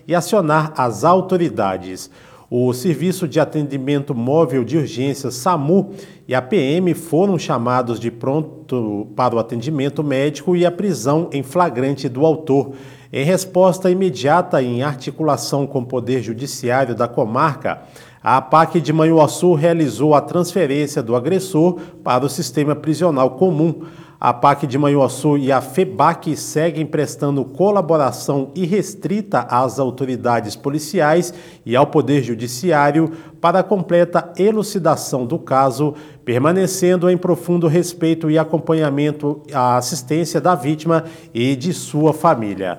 e acionar as autoridades. O Serviço de Atendimento Móvel de Urgência SAMU e a PM foram chamados de pronto para o atendimento médico e a prisão em flagrante do autor. Em resposta imediata e em articulação com o Poder Judiciário da comarca, a APAC de Manhuaçu realizou a transferência do agressor para o sistema prisional comum. A APAC de Manhuaçu e a FEBAC seguem prestando colaboração irrestrita às autoridades policiais e ao Poder Judiciário para a completa elucidação do caso, permanecendo em profundo respeito e acompanhamento à assistência da vítima e de sua família.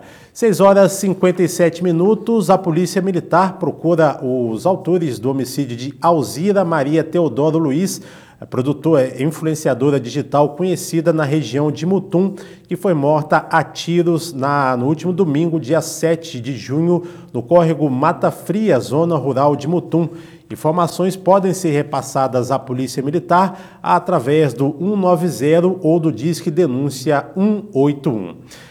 6h57, a Polícia Militar procura os autores do homicídio de Alzira Maria Teodoro Luiz, produtora influenciadora digital conhecida na região de Mutum, que foi morta a tiros no último domingo, dia 7 de junho, no córrego Mata Fria, zona rural de Mutum. Informações podem ser repassadas à Polícia Militar através do 190 ou do Disque Denúncia 181.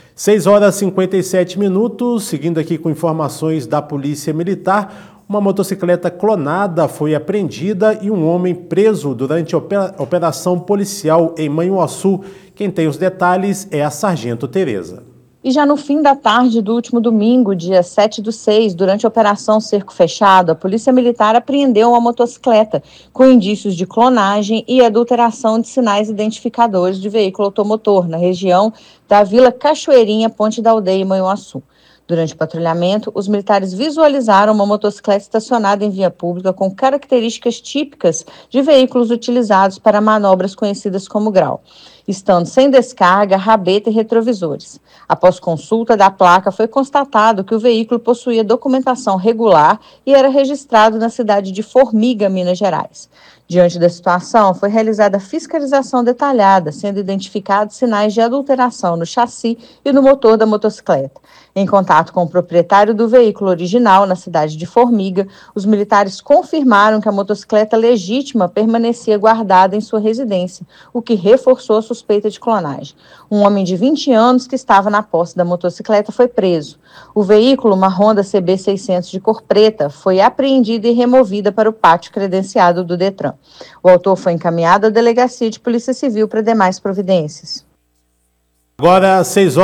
6h57, seguindo aqui com informações da Polícia Militar. Uma motocicleta clonada foi apreendida e um homem preso durante a operação policial em Manhuaçu. Quem tem os detalhes é a Sargento Tereza. E já no fim da tarde do último domingo, dia 7/6, durante a Operação Cerco Fechado, a Polícia Militar apreendeu uma motocicleta com indícios de clonagem e adulteração de sinais identificadores de veículo automotor na região da Vila Cachoeirinha, Ponte da Aldeia, em Manhuaçu. Durante o patrulhamento, os militares visualizaram uma motocicleta estacionada em via pública com características típicas de veículos utilizados para manobras conhecidas como grau, estando sem descarga, rabeta e retrovisores. Após consulta da placa, foi constatado que o veículo possuía documentação regular e era registrado na cidade de Formiga, Minas Gerais. Diante da situação, foi realizada fiscalização detalhada, sendo identificados sinais de adulteração no chassi e no motor da motocicleta. Em contato com o proprietário do veículo original na cidade de Formiga, os militares confirmaram que a motocicleta legítima permanecia guardada em sua residência, o que reforçou a suspeita de clonagem. Um homem de 20 anos que estava na posse da motocicleta foi preso. O veículo, uma Honda CB600 de cor preta, foi apreendida e removida para o pátio credenciado do Detran. O autor foi encaminhado à Delegacia de Polícia Civil para demais providências. Agora,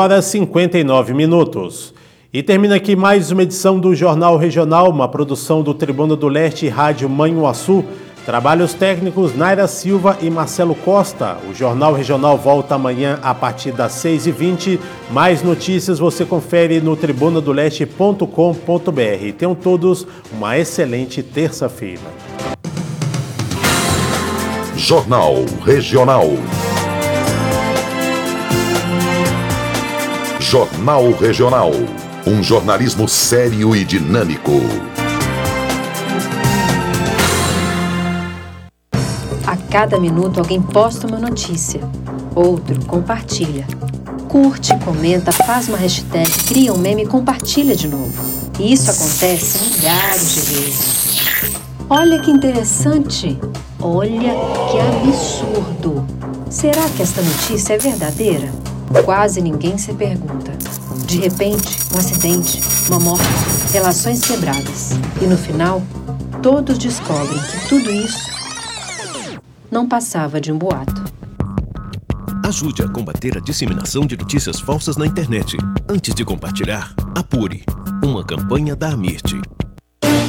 6h59. E termina aqui mais uma edição do Jornal Regional, uma produção do Tribuna do Leste e Rádio Manhuaçu. Trabalhos técnicos Naira Silva e Marcelo Costa. O Jornal Regional volta amanhã a partir das 6h20. Mais notícias você confere no tribunadoleste.com.br. Tenham todos uma excelente terça-feira. Jornal Regional. Jornal Regional. Um jornalismo sério e dinâmico. A cada minuto alguém posta uma notícia. Outro compartilha. Curte, comenta, faz uma hashtag, cria um meme e compartilha de novo. E isso acontece milhares de vezes. Olha que interessante. Olha que absurdo. Será que esta notícia é verdadeira? Quase ninguém se pergunta. De repente, um acidente, uma morte, relações quebradas. E no final, todos descobrem que tudo isso não passava de um boato. Ajude a combater a disseminação de notícias falsas na internet. Antes de compartilhar, apure. Uma campanha da AMIRT.